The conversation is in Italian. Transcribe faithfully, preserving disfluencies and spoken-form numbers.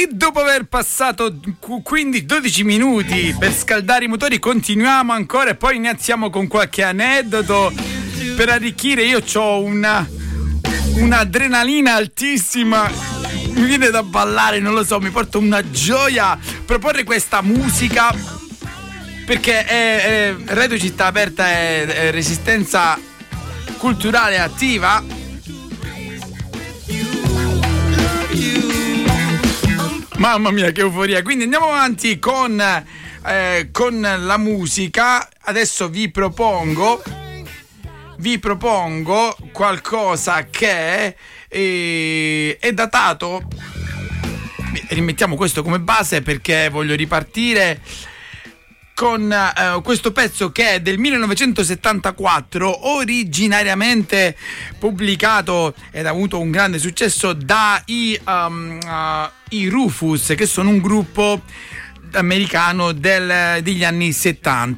E dopo aver passato quindi dodici minuti per scaldare i motori, continuiamo ancora e poi iniziamo con qualche aneddoto per arricchire. Io ho una un'adrenalina altissima, mi viene da ballare, non lo so, mi porta una gioia proporre questa musica, perché è, è Radio Città Aperta è, è resistenza culturale attiva. Mamma mia, che euforia! Quindi andiamo avanti con, eh, con la musica. Adesso vi propongo vi propongo qualcosa che è, è datato. Rimettiamo questo come base perché voglio ripartire con uh, questo pezzo che è del millenovecentosettantaquattro, originariamente pubblicato ed ha avuto un grande successo dai um, uh, i Rufus, che sono un gruppo americano del, degli anni settanta.